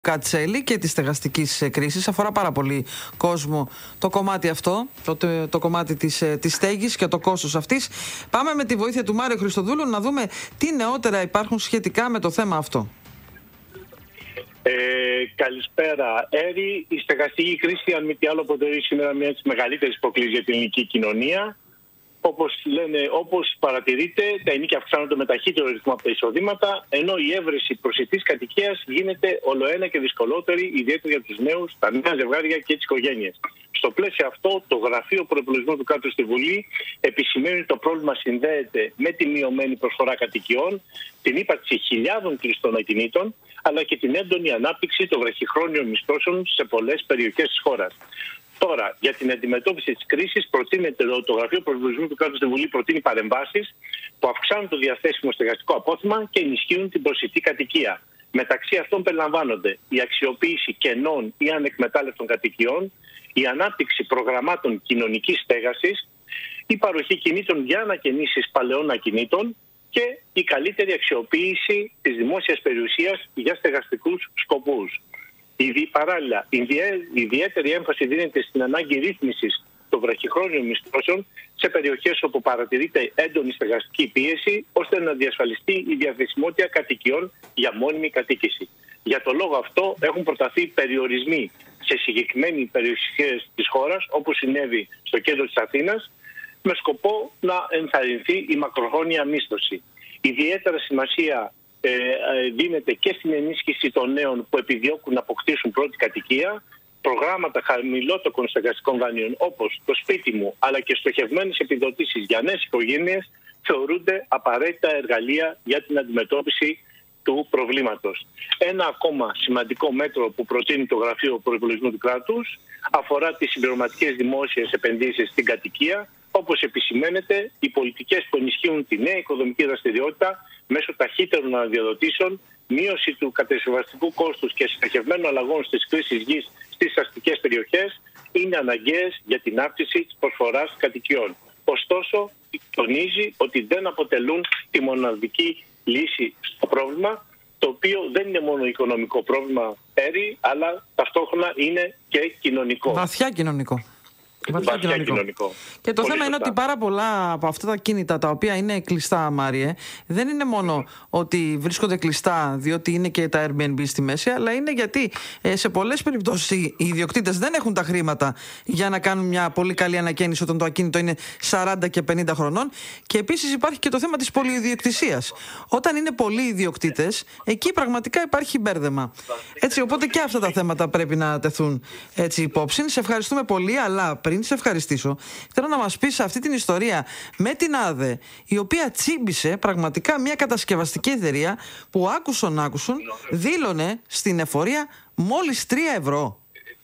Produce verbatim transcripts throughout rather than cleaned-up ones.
Κατσέλη και της στεγαστικής κρίσης. Αφορά πάρα πολύ κόσμο το κομμάτι αυτό, το, το κομμάτι της, της στέγης και το κόστος αυτής. Πάμε με τη βοήθεια του Μάριο Χριστοδούλου να δούμε τι νεότερα υπάρχουν σχετικά με το θέμα αυτό. Ε, καλησπέρα, Έρη. Η στεγαστική κρίση, αν μη τι άλλο, αποτελεί σήμερα μια από τις μεγαλύτερες προκλήσεις για την ελληνική κοινωνία. Όπως, λένε, όπως παρατηρείτε, τα ενοίκια αυξάνονται με ταχύτερο ρυθμό από τα εισοδήματα, ενώ η έβρεση προσιτής κατοικίας γίνεται ολοένα και δυσκολότερη, ιδιαίτερα για τους νέους, τα νέα ζευγάρια και τις οικογένειες. Στο πλαίσιο αυτό, το Γραφείο Προϋπολογισμού του Κράτους στη Βουλή επισημαίνει ότι το πρόβλημα συνδέεται με τη μειωμένη προσφορά κατοικιών, την ύπαρξη χιλιάδων κλειστών ακινήτων, αλλά και την έντονη ανάπτυξη των βραχυχρόνιων μισθώσεων σε πολλές περιοχές της χώρας. Τώρα, για την αντιμετώπιση της κρίσης, προτείνεται το Γραφείο Προϋπολογισμού του Κράτους στη Βουλή προτείνει παρεμβάσεις που αυξάνουν το διαθέσιμο στεγαστικό απόθυμα και ενισχύουν την προσιτή κατοικία. Μεταξύ αυτών περιλαμβάνονται η αξιοποίηση κενών ή ανεκμετάλλευτων κατοικιών, η ανάπτυξη προγραμμάτων κοινωνικής στέγασης, η παροχή κινήτων για ανακαινήσεις παλαιών ακινήτων και η καλύτερη αξιοποίηση της δημόσιας περιουσίας για στεγαστικούς σκοπούς. Παράλληλα, η ιδιαίτερη έμφαση δίνεται στην ανάγκη ρύθμισης των βραχυχρόνιων μισθώσεων σε περιοχές όπου παρατηρείται έντονη στεγαστική πίεση, ώστε να διασφαλιστεί η διαθεσιμότητα κατοικιών για μόνιμη κατοίκηση. Για το λόγο αυτό έχουν προταθεί περιορισμοί σε συγκεκριμένες περιοχές της χώρας, όπως συνέβη στο κέντρο της Αθήνας, με σκοπό να ενθαρρυνθεί η μακροχρόνια μίσθωση. Ιδιαίτερα σημασία ε, δίνεται και στην ενίσχυση των νέων που επιδιώκουν να αποκτήσουν πρώτη κατοικία, προγράμματα χαμηλότοκων στεγαστικών δανείων όπως το σπίτι μου, αλλά και στοχευμένες επιδοτήσεις για νέες οικογένειες θεωρούνται απαραίτητα εργαλεία για την αντιμετώπιση του προβλήματος. Ένα ακόμα σημαντικό μέτρο που προτείνει το Γραφείο Προϋπολογισμού του Κράτους αφορά τις συμπληρωματικές δημόσιες επενδύσεις στην κατοικία, όπως επισημαίνεται, οι πολιτικές που ενισχύουν τη νέα οικοδομική δραστηριότητα μέσω ταχύτερων αναδιαδοτήσεων, μείωση του κατασκευαστικού κόστους και στοχευμένων αλλαγών στις χρήσεις γης στις αστικές περιοχές είναι αναγκαίες για την αύξηση της προσφοράς κατοικιών. Ωστόσο, τονίζει ότι δεν αποτελούν τη μοναδική λύση στο πρόβλημα, το οποίο δεν είναι μόνο οικονομικό πρόβλημα, Έρη, αλλά ταυτόχρονα είναι και κοινωνικό. Βαθιά κοινωνικό. Βαθιά κοινωνικό. κοινωνικό. Και το Πολύ θέμα σωστά. είναι ότι πάρα πολλά από αυτά τα κίνητα τα οποία είναι κλειστά, Μάριε, δεν είναι μόνο ότι βρίσκονται κλειστά διότι είναι και τα Airbnb στη μέση, αλλά είναι γιατί ε, σε πολλές περιπτώσεις οι ιδιοκτήτες δεν έχουν τα χρήματα για να κάνουν μια πολύ καλή ανακαίνιση όταν το ακίνητο είναι σαράντα και πενήντα χρονών. Και επίσης υπάρχει και το θέμα της πολυιδιοκτησίας. Όταν είναι πολλοί ιδιοκτήτες, εκεί πραγματικά υπάρχει μπέρδεμα. Έτσι, οπότε και αυτά τα θέματα πρέπει να τεθούν έτσι υπόψη. Σε ευχαριστούμε πολύ, αλλά πριν σε ευχαριστήσω, θέλω να μας πεις αυτή την ιστορία με την ΑΔΕ, η οποία τσίμπησε πραγματικά μια κατασκευαστική εταιρεία που άκουσον άκουσον δήλωνε στην εφορία μόλις τρία ευρώ.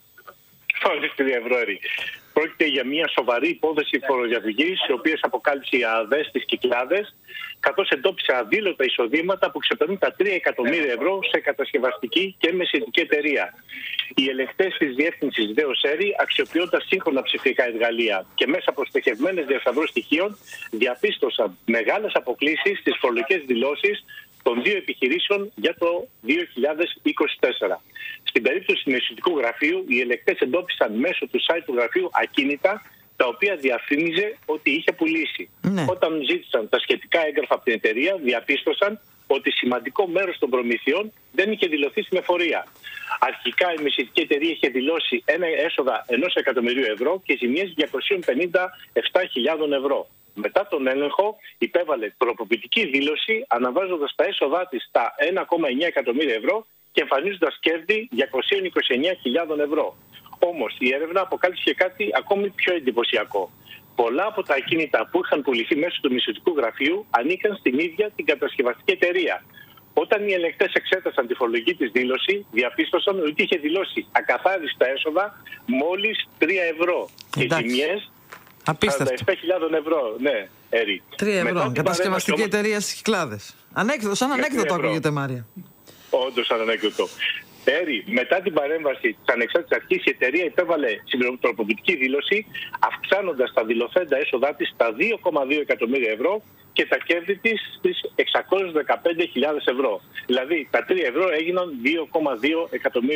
Μόλις τρία ευρώ, Έρη. Πρόκειται για μια σοβαρή υπόθεση φοροδιαφυγής, η οποία αποκάλυψε η ΑΔΕ στις Κυκλάδες, καθώς εντόπισε αδήλωτα εισοδήματα που ξεπερνούν τα τρία εκατομμύρια ευρώ σε κατασκευαστική και μεσητική εταιρεία. Οι ελεγκτές της διεύθυνσης ΔΕΟΣ Έρη, αξιοποιώντας σύγχρονα ψηφιακά εργαλεία και μέσα από στοχευμένες διασταυρώσεις στοιχείων, διαπίστωσαν μεγάλες αποκλίσεις στις φορολογικές δηλώσεις των δύο επιχειρήσεων για το δύο χιλιάδες είκοσι τέσσερα. Στην περίπτωση του μεσητικού γραφείου, οι ελεγκτές εντόπισαν μέσω του site του γραφείου ακίνητα τα οποία διαφήμιζε ότι είχε πουλήσει. Ναι. Όταν ζήτησαν τα σχετικά έγγραφα από την εταιρεία, διαπίστωσαν ότι σημαντικό μέρος των προμηθειών δεν είχε δηλωθεί στην εφορία. Αρχικά η μεσητική εταιρεία είχε δηλώσει ένα έσοδα ενός εκατομμυρίου ευρώ και ζημιές διακόσιες πενήντα επτά χιλιάδες ευρώ. Μετά τον έλεγχο υπέβαλε τροποποιητική δήλωση αναβάζοντας τα έσοδά της στα ένα κόμμα εννέα εκατομμύρια ευρώ και εμφανίζοντας κέρδη διακόσιες είκοσι εννέα χιλιάδες ευρώ. Όμως η έρευνα αποκάλυψε κάτι ακόμη πιο εντυπωσιακό. Πολλά από τα ακίνητα που είχαν πουληθεί μέσω του μεσητικού γραφείου ανήκαν στην ίδια την κατασκευαστική εταιρεία. Όταν οι ελεγκτές εξέτασαν τη φορολογική της δήλωση, διαπίστωσαν ότι είχε δηλώσει ακαθάριστα έσοδα μόλις τρία ευρώ. Και ζημιές σαράντα επτά χιλιάδες ευρώ. Ναι, Έρη. τρία ευρώ. Κατασκευαστική όμως... εταιρεία στις Κυκλάδες. Ανέκδοτο, σαν ανέκδοτο ακούγεται, Μάρια. Όντως, σαν ανέκδοτο. Έρη, μετά την παρέμβαση της ανεξάρτητης αρχής, η εταιρεία υπέβαλε συντροποποιητική δήλωση, αυξάνοντας τα δηλωθέντα έσοδά της στα δύο κόμμα δύο εκατομμύρια ευρώ και τα κέρδη της στις εξακόσιες δεκαπέντε χιλιάδες ευρώ. Δηλαδή τα τρία ευρώ έγιναν δύο κόμμα δύο εκατομμύρια.